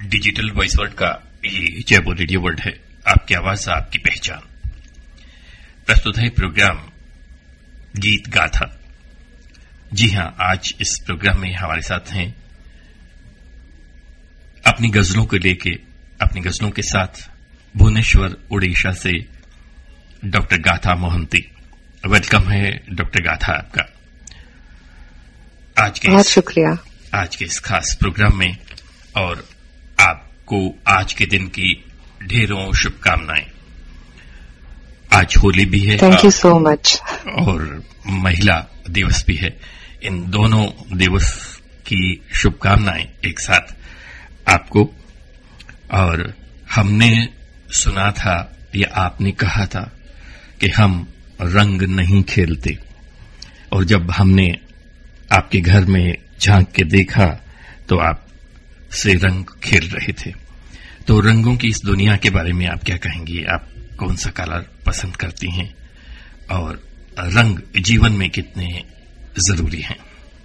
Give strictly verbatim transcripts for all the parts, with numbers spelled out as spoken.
Digital voice world का ये Jaipur radio world है। आपकी आवाज आपकी पहचान। प्रस्तुत है प्रोग्राम गीत गाथा। जी हां, आज इस प्रोग्राम में हमारे साथ हैं अपनी गजलों को लेके अपनी गजलों के साथ भुवनेश्वर उड़ीसा से डॉक्टर गाथा मोहंती। वेलकम है डॉक्टर गाथा आपका आज के बहुत शुक्रिया आज के इस खास प्रोग्राम में, और आपको आज के दिन की ढेरों शुभकामनाएं। आज होली भी है, थैंक यू सो मच, और महिला दिवस भी है। इन दोनों दिवस की शुभकामनाएं एक साथ आपको। और हमने सुना था या आपने कहा था कि हम रंग नहीं खेलते, और जब हमने आपके घर में झांक के देखा तो आप से रंग खेल रहे थे। तो रंगों की इस दुनिया के बारे में आप क्या कहेंगी? आप कौन सा कलर पसंद करती हैं, और रंग जीवन में कितने जरूरी हैं?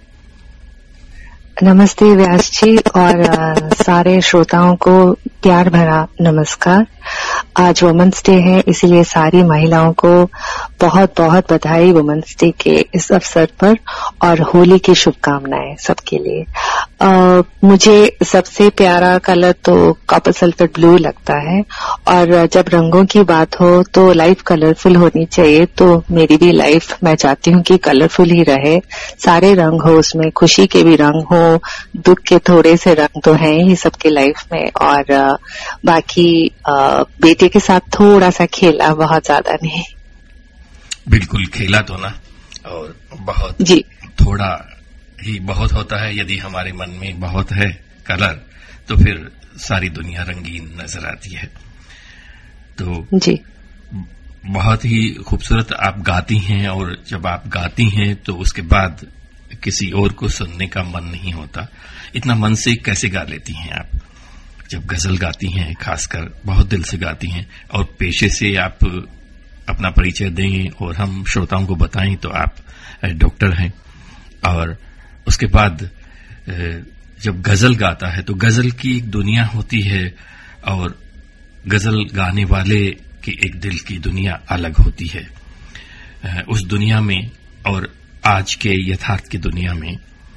नमस्ते व्यास जी, और आ, सारे श्रोताओं को प्यार भरा नमस्कार। आज वुमेन्स डे है, इसीलिए सारी महिलाओं को बहुत बहुत बधाई वुमेन्स डे के इस अवसर पर, और होली की शुभकामनाएं सबके लिए। आ, मुझे सबसे प्यारा कलर तो कॉपर सल्फेट ब्लू लगता है, और जब रंगों की बात हो तो लाइफ कलरफुल होनी चाहिए। तो मेरी भी लाइफ, मैं चाहती हूँ कि कलरफुल ही रहे, सारे रंग हो उसमें, खुशी के भी रंग हो, दुख के थोड़े से रंग तो हैं ही सबके लाइफ में। और आ, बाकी आ, बेटे के साथ थोड़ा सा खेला, बहुत ज्यादा नहीं। बिल्कुल, खेला तो ना, और बहुत जी थोड़ा ही बहुत होता है। यदि हमारे मन में बहुत है कलर तो फिर सारी दुनिया रंगीन नजर आती है। तो जी बहुत ही खूबसूरत आप गाती हैं, और जब आप गाती हैं तो उसके बाद किसी और को सुनने का मन नहीं होता। इतना मन से कैसे गा लेती हैं आप? जब गजल गाती हैं, खासकर बहुत दिल से गाती हैं, और पेशे से आप अपना परिचय दें और हम श्रोताओं को बताएं तो आप डॉक्टर हैं। और उसके बाद जब गजल गाता है तो गजल की एक दुनिया होती है, और गजल गाने वाले की एक दिल की दुनिया अलग होती है। उस दुनिया में और आज के यथार्थ की दुनिया में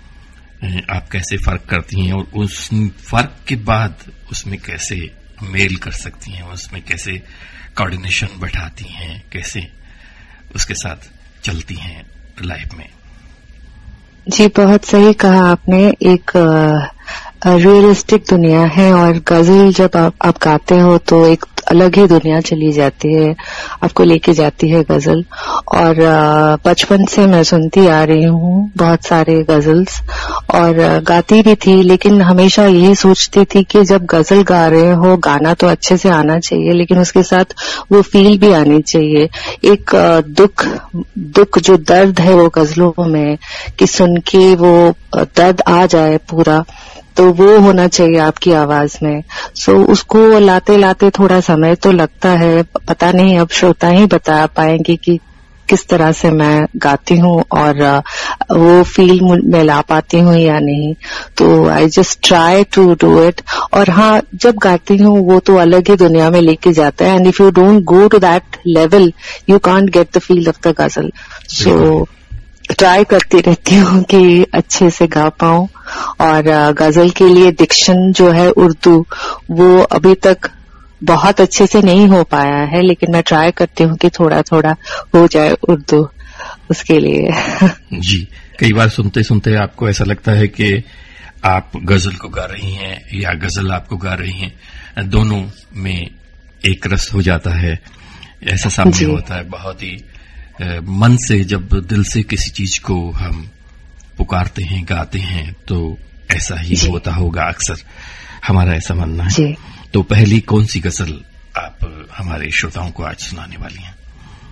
आप कैसे फर्क करती हैं, और उस फर्क के बाद उसमें कैसे मेल कर सकती हैं, उसमें कैसे कोऑर्डिनेशन बैठाती हैं, कैसे उसके साथ चलती हैं लाइफ में? जी, बहुत सही कहा आपने। एक रियलिस्टिक दुनिया है, और गजल जब आप, आप गाते हो तो एक अलग ही दुनिया चली जाती है, आपको लेके जाती है गजल। और बचपन से मैं सुनती आ रही हूँ बहुत सारे गजल्स, और गाती भी थी, लेकिन हमेशा यही सोचती थी कि जब गजल गा रहे हो, गाना तो अच्छे से आना चाहिए, लेकिन उसके साथ वो फील भी आनी चाहिए। एक दुख दुख जो दर्द है वो गजलों में, कि सुन के वो दर्द आ जाए पूरा, तो वो होना चाहिए आपकी आवाज में। सो उसको लाते लाते थोड़ा समय तो लगता है। पता नहीं, अब श्रोता ही बता पाएंगे कि किस तरह से मैं गाती हूँ, और वो फील में ला पाती हूँ या नहीं। तो I just try to do it. और हाँ, जब गाती हूँ वो तो अलग ही दुनिया में लेके जाता है, and if you don't go to that level you can't get the feel of the गजल। सो ट्राई करती रहती हूँ कि अच्छे से गा पाऊं। और गजल के लिए डिक्शन जो है उर्दू, वो अभी तक बहुत अच्छे से नहीं हो पाया है, लेकिन मैं ट्राई करती हूँ कि थोड़ा थोड़ा हो जाए उर्दू उसके लिए। जी, कई बार सुनते सुनते आपको ऐसा लगता है कि आप गजल को गा रही हैं या गजल आपको गा रही हैं, दोनों में एक रस हो जाता है, ऐसा सामने होता है। बहुत ही मन से, जब दिल से किसी चीज को हम पुकारते हैं, गाते हैं, तो ऐसा ही होता होगा अक्सर, हमारा ऐसा मानना है। तो पहली कौन सी गजल आप हमारे श्रोताओं को आज सुनाने वाली हैं?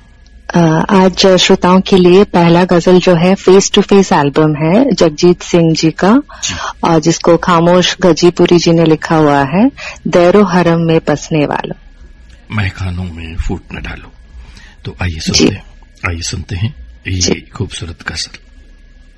आज श्रोताओं के लिए पहला गजल जो है फेस टू फेस एल्बम है जगजीत सिंह जी का, जी। जिसको खामोश गजीपुरी जी ने लिखा हुआ है। दैरो हरम में बसने वालों, महखानों में फूट न डालो। तो आइए सुनते हैं आइए सुनते हैं ये खूबसूरत गजल।